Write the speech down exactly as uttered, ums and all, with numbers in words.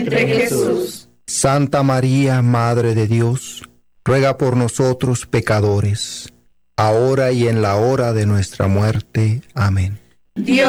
de Jesús. Santa María, Madre de Dios, ruega por nosotros pecadores, ahora y en la hora de nuestra muerte. Amén. Dios